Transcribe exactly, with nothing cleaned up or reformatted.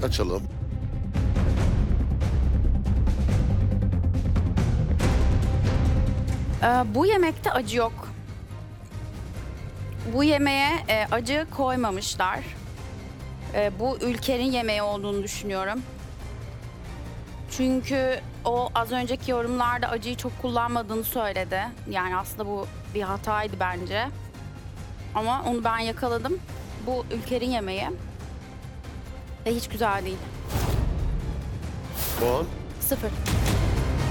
Açalım. Ee, bu yemekte acı yok. Bu yemeğe e, acı koymamışlar. E, bu ülkenin yemeği olduğunu düşünüyorum. Çünkü o az önceki yorumlarda acıyı çok kullanmadığını söyledi. Yani aslında bu bir hataydı bence. Ama onu ben yakaladım. Bu ülkenin yemeği. Ve hiç güzel değil. Puan. Sıfır.